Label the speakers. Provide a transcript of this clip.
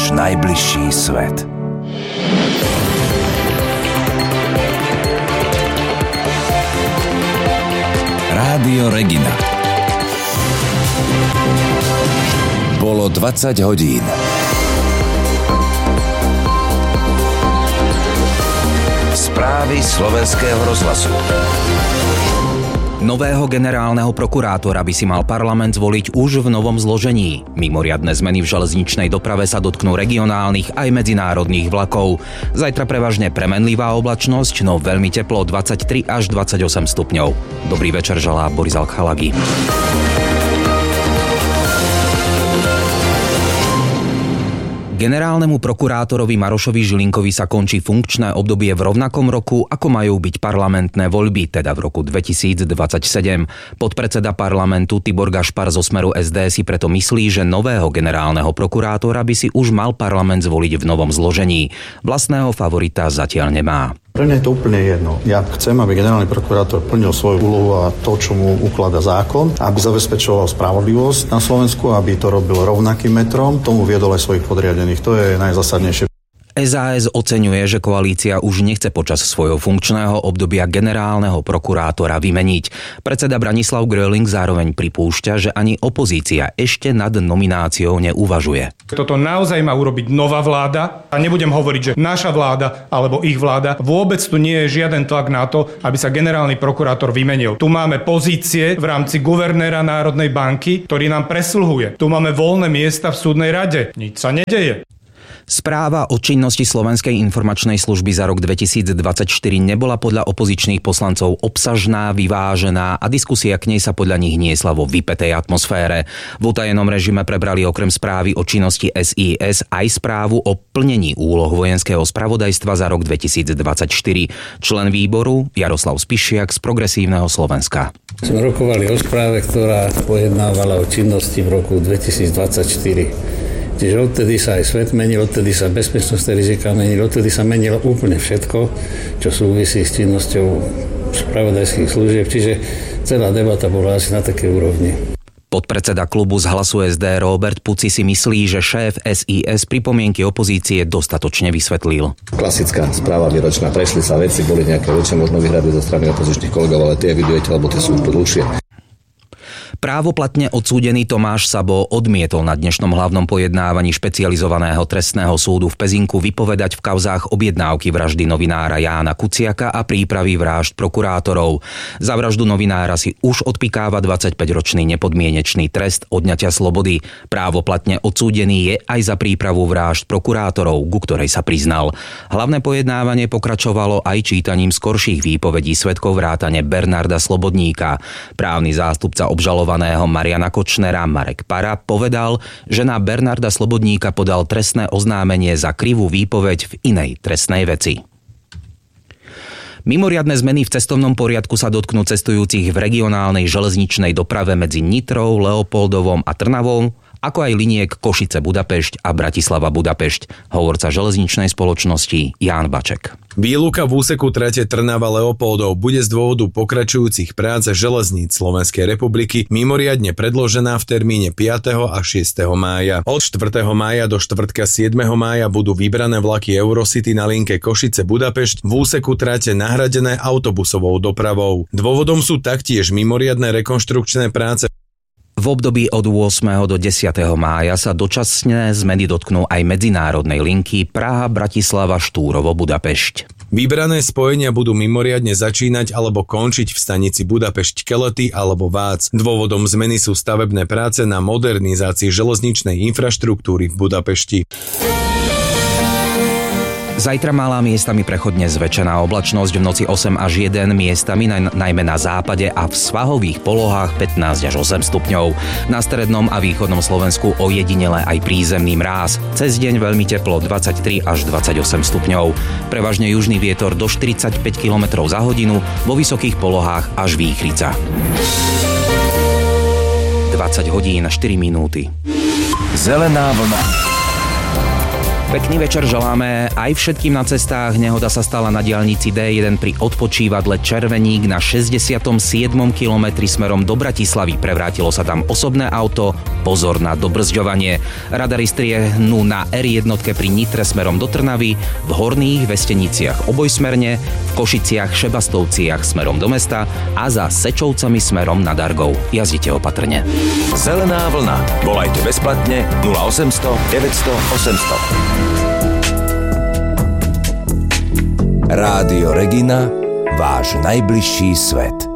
Speaker 1: náš najbližší svet. Rádio Regina. Bolo 20 hodín. Správy Slovenského rozhlasu.
Speaker 2: Nového generálneho prokurátora by si mal parlament zvoliť už v novom zložení. Mimoriadne zmeny v železničnej doprave sa dotknú regionálnych aj medzinárodných vlakov. Zajtra prevažne premenlivá oblačnosť, no veľmi teplo 23 až 28 stupňov. Dobrý večer želá Boris Alchalagi. Generálnemu prokurátorovi Marošovi Žilinkovi sa končí funkčné obdobie v rovnakom roku, ako majú byť parlamentné voľby, teda v roku 2027. Podpredseda parlamentu Tibor Gašpar zo Smeru SD si preto myslí, že nového generálneho prokurátora by si už mal parlament zvoliť v novom zložení. Vlastného favorita zatiaľ nemá.
Speaker 3: Pre mňa je to úplne jedno. Ja chcem, aby generálny prokurátor plnil svoju úlohu a to, čo mu ukladá zákon, aby zabezpečoval spravodlivosť na Slovensku, aby to robil rovnakým metrom, tomu viedol aj svojich podriadených. To je najzásadnejšie.
Speaker 2: SAS oceňuje, že koalícia už nechce počas svojho funkčného obdobia generálneho prokurátora vymeniť. Predseda Branislav Gröling zároveň pripúšťa, že ani opozícia ešte nad nomináciou neuvažuje.
Speaker 4: Toto naozaj má urobiť nová vláda a nebudem hovoriť, že naša vláda alebo ich vláda. Vôbec tu nie je žiaden tlak na to, aby sa generálny prokurátor vymenil. Tu máme pozície v rámci guvernéra Národnej banky, ktorý nám presluhuje. Tu máme voľné miesta v súdnej rade. Nič sa nedeje.
Speaker 2: Správa o činnosti Slovenskej informačnej služby za rok 2024 nebola podľa opozičných poslancov obsažná, vyvážená a diskusia k nej sa podľa nich niesla vo vypätej atmosfére. V utajenom režime prebrali okrem správy o činnosti SIS aj správu o plnení úloh vojenského spravodajstva za rok 2024. Člen výboru Jaroslav Spišiak z Progresívneho Slovenska.
Speaker 5: Sme rokovali o správe, ktorá pojednávala o činnosti v roku 2024. Čiže odtedy sa aj svet menil, odtedy sa bezpečnostné rizika menili, odtedy sa menilo úplne všetko, čo súvisí s činnosťou spravodajských služieb. Čiže celá debata bola asi na takej úrovni.
Speaker 2: Podpredseda klubu z Hlasu SD Róbert Puci si myslí, že šéf SIS pripomienky opozície dostatočne vysvetlil.
Speaker 6: Klasická správa výročná, prešli sa veci, boli nejaké väčšie možno výhrady zo strany opozičných kolegov, ale tie evidujete, lebo tie sú už dlhšie.
Speaker 2: Právoplatne odsúdený Tomáš Sabo odmietol na dnešnom hlavnom pojednávaní špecializovaného trestného súdu v Pezinku vypovedať v kauzách objednávky vraždy novinára Jána Kuciaka a prípravy vražd prokurátorov. Za vraždu novinára si už odpikáva 25-ročný nepodmienečný trest odňatia slobody. Právoplatne odsúdený je aj za prípravu vražd prokurátorov, ku ktorej sa priznal. Hlavné pojednávanie pokračovalo aj čítaním skorších výpovedí svedkov vrátane Bernarda Slobodníka. Právny zástupca obžalovaného Mariana Kočnera Marek Para povedal, že na Bernarda Slobodníka podal trestné oznámenie za krivú výpoveď v inej trestnej veci. Mimoriadne zmeny v cestovnom poriadku sa dotknú cestujúcich v regionálnej železničnej doprave medzi Nitrou, Leopoldovom a Trnavou, ako aj liniek Košice-Budapešť a Bratislava-Budapešť, hovorca železničnej spoločnosti Ján Baček.
Speaker 7: Výluka v úseku trate Trnava-Leopoldov bude z dôvodu pokračujúcich prác železníc Slovenskej republiky mimoriadne predložená v termíne 5. a 6. mája. Od 4. mája do štvrtka 7. mája budú vybrané vlaky Eurocity na linke Košice-Budapešť v úseku trate nahradené autobusovou dopravou. Dôvodom sú taktiež mimoriadne rekonštrukčné práce.
Speaker 2: V období od 8. do 10. mája sa dočasné zmeny dotknú aj medzinárodnej linky Praha-Bratislava-Štúrovo-Budapešť.
Speaker 7: Vybrané spojenia budú mimoriadne začínať alebo končiť v stanici Budapešť-Kelety alebo Vác. Dôvodom zmeny sú stavebné práce na modernizácii železničnej infraštruktúry v Budapešti.
Speaker 2: Zajtra malá miestami prechodne zväčšená oblačnosť, v noci 8 až 1 miestami, najmä na západe a v svahových polohách 15 až 8 stupňov. Na strednom a východnom Slovensku ojedinele aj prízemný mráz. Cez deň veľmi teplo 23 až 28 stupňov. Prevažne južný vietor do 45 km za hodinu, vo vysokých polohách až výchrica. 20 hodín 4 minúty.
Speaker 1: Zelená vlna.
Speaker 2: Pekný večer želáme aj všetkým na cestách. Nehoda sa stala na diaľnici D1 pri odpočívadle Červeník na 67. kilometri smerom do Bratislavy. Prevrátilo sa tam osobné auto, pozor na dobrzďovanie. Radary striehnú na R1 pri Nitre smerom do Trnavy, v Horných Vesteniciach obojsmerne, v Košiciach Šebastovciach smerom do mesta a za Sečovcami smerom na Dargov. Jazdite opatrne.
Speaker 1: Zelená vlna. Volajte bezplatne 0800 900 800. Rádio Regina, váš najbližší svet.